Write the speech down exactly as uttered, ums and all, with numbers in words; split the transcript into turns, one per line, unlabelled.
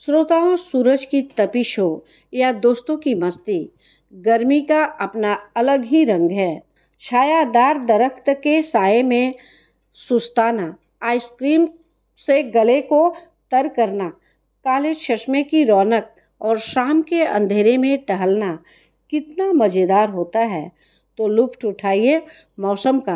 श्रोताओं, सूरज की तपिश हो या दोस्तों की मस्ती, गर्मी का अपना अलग ही रंग है। छायादार दरख्त के साए में सुस्ताना, आइसक्रीम से गले को तर करना, काले चश्मे की रौनक और शाम के अंधेरे में टहलना कितना मज़ेदार होता है। तो लुत्फ़ उठाइए मौसम का।